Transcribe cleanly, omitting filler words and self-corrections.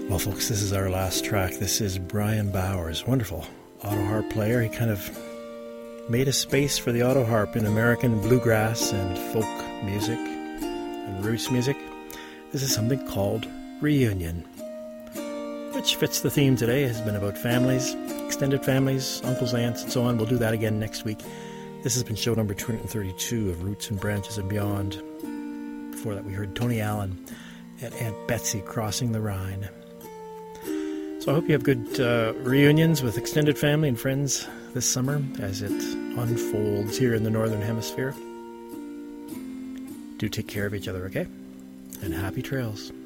Well, folks, this is our last track. This is Brian Bowers, wonderful auto harp player. He kind of made a space for the auto harp in American bluegrass and folk music and roots music. This is something called Reunion, which fits the theme today. It has been about families, extended families, uncles, aunts, and so on. We'll do that again next week. This has been show number 232 of Roots and Branches and Beyond. Before that, we heard Tony Allen and Aunt Betsy Crossing the Rhine. So I hope you have good reunions with extended family and friends this summer as it unfolds here in the Northern Hemisphere. Do take care of each other, okay? And happy trails.